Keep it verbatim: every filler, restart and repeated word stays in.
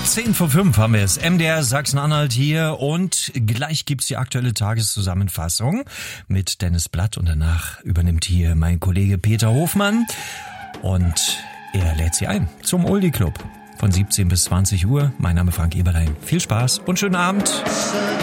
zehn vor fünf haben wir es. M D R Sachsen-Anhalt hier und gleich gibt's die aktuelle Tageszusammenfassung mit Dennis Blatt und danach übernimmt hier mein Kollege Peter Hofmann und er lädt Sie ein zum Oldie Club von siebzehn bis zwanzig Uhr. Mein Name ist Frank Eberlein. Viel Spaß und schönen Abend.